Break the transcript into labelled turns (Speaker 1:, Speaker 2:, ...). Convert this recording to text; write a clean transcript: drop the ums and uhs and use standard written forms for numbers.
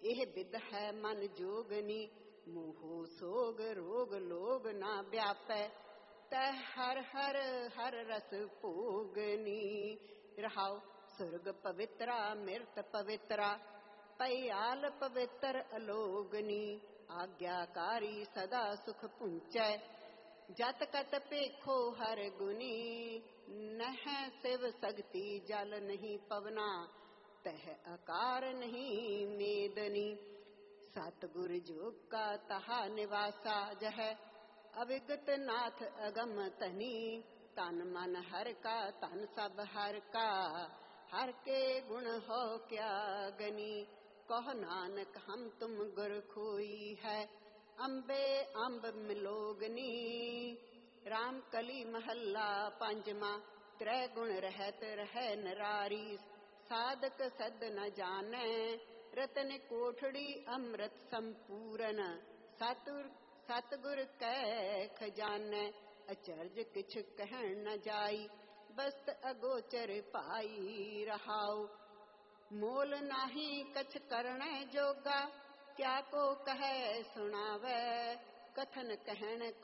Speaker 1: एह विद है मन जोगनी, मोहो सोग रोग लोग ना व्यापै, तह हर हर हर रस भोगनी। रहाओ सुर्ग पवित्रा मृत पवित्रा, पयाल पवित्र अलोगनी। आज्ञाकारी सदा सुख पुंचै, जत कत पेखो हर गुनी। नह शिव शक्ति जल नहीं पवना, तह आकार नहीं मेदनी। सतगुर जोग का तहा निवासा, जह अविगत नाथ अगम तनी। तन मन हर का तन सब हर का, हर के गुण हो क्या गनी। कहो नानक हम तुम गुर खोई है, अम्बे अम्ब मिलोगनी। राम कली महल्ला पंचमा, त्रै गुण रहत रह नरारी। साधक सद न जाने, रतन कोठड़ी अमृत संपूरन। सतगुर कै खजाने, अचरज किछ कहन न जाई। बस्त अगोचर पाई रहाओ, मोल नाही कछ करने जोगा। क्या को कहे सुनावे, कथन कहन